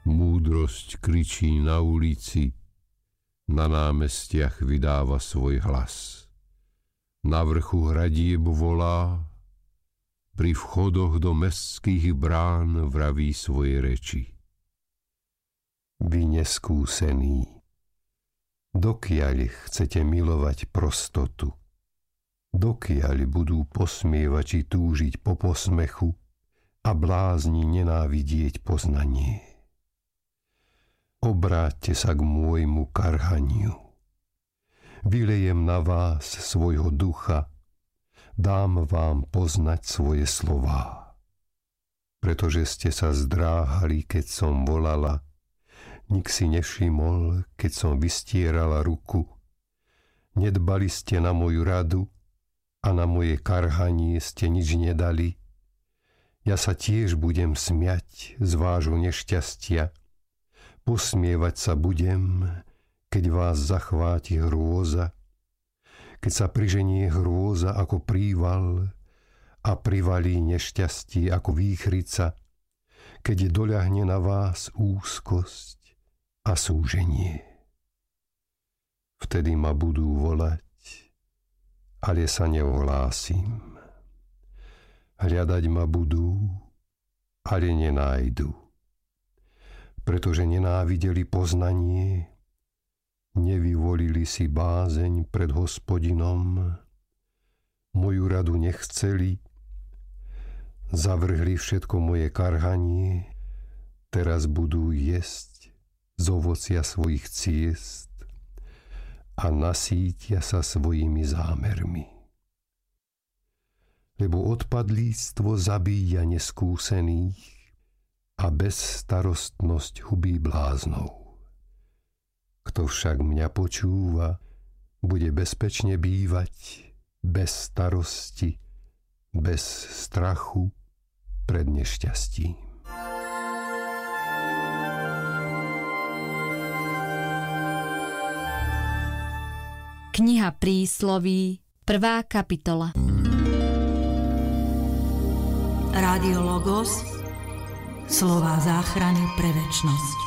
Múdrosť kričí na ulici, na námestiach vydáva svoj hlas. Na vrchu hradieb volá, pri vchodoch do mestských brán vraví svoje reči. Vy neskúsení, dokiaľ chcete milovať prostotu, dokiaľ budú posmievači túžiť po posmechu a blázni nenávidieť poznanie. Obráťte sa k môjmu karhaniu. Vylejem na vás svojho ducha, dám vám poznať svoje slová. Pretože ste sa zdráhali, keď som volala, nik si nevšimol, keď som vystierala ruku. Nedbali ste na moju radu a na moje karhanie ste nič nedali. Ja sa tiež budem smiať z vášho nešťastia. Posmievať sa budem, keď vás zachváti hrôza, keď sa priženie hrôza ako príval a privalí nešťastie ako výchrica, keď doľahne na vás úzkosť a súženie. Vtedy ma budú volať, ale sa neohlásim. Hľadať ma budú, ale nenájdu. Pretože nenávideli poznanie, nevyvolili si bázeň pred Hospodinom, moju radu nechceli, zavrhli všetko moje karhanie, teraz budú jesť z ovocia svojich ciest a nasítia sa svojimi zámermi. Lebo odpadlíctvo zabíja neskúsených, a bezstarostnosť hubí bláznov. Kto však mňa počúva, bude bezpečne bývať, bez starosti, bez strachu pred nešťastím. Kniha Prísloví, 1. kapitola. Rádio Logos, slová záchrany pre večnosť.